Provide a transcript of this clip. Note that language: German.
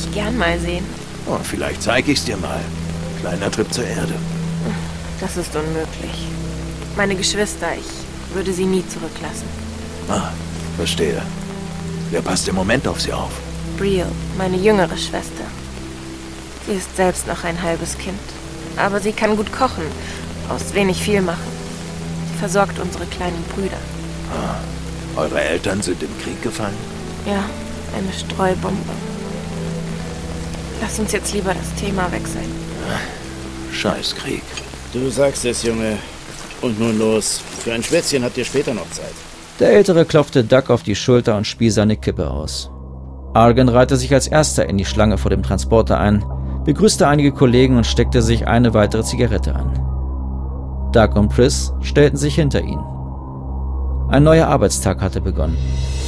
ich gern mal sehen. Oh, vielleicht zeige ich's dir mal. Kleiner Trip zur Erde. Das ist unmöglich. Meine Geschwister, ich würde sie nie zurücklassen. Ah, verstehe. Wer passt im Moment auf sie auf? Brielle, meine jüngere Schwester. Sie ist selbst noch ein halbes Kind. Aber sie kann gut kochen, aus wenig viel machen. Sie versorgt unsere kleinen Brüder. Ah, eure Eltern sind im Krieg gefallen? Ja, eine Streubombe. Lass uns jetzt lieber das Thema wechseln. Scheiß Krieg. Du sagst es, Junge. Und nun los. Für ein Schwätzchen habt ihr später noch Zeit. Der Ältere klopfte Doug auf die Schulter und spie seine Kippe aus. Argan reihte sich als erster in die Schlange vor dem Transporter ein, begrüßte einige Kollegen und steckte sich eine weitere Zigarette an. Doug und Pris stellten sich hinter ihn. Ein neuer Arbeitstag hatte begonnen.